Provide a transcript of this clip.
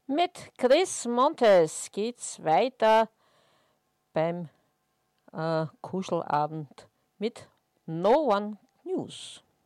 Mit Chris Montes geht's weiter beim Kuschelabend mit No One News.